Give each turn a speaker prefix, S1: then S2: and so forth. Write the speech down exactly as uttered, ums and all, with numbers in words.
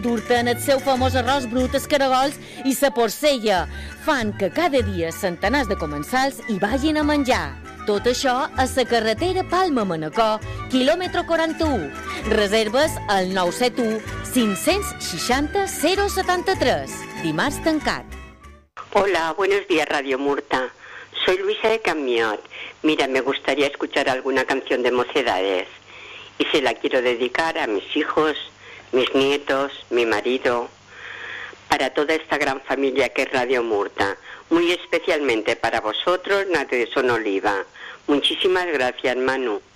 S1: Durten el seu famós arròs brut, els caragols i la porcella. Fan que cada dia centenars de comensals hi vagin a menjar. Tot això a la carretera Palma-Manacor, quilòmetre quaranta-u. Reserves al nou set u cinc seixanta zero setanta-tres. Dimarts tancat.
S2: Hola, buenos días Radio Murta. Soy Luisa de Camiot. Mira, me gustaría escuchar alguna canción de Mocedades y se la quiero dedicar a mis hijos, mis nietos, mi marido, para toda esta gran familia que es Radio Murta, muy especialmente para vosotros, Nate de Sonoliva. Muchísimas gracias, Manu.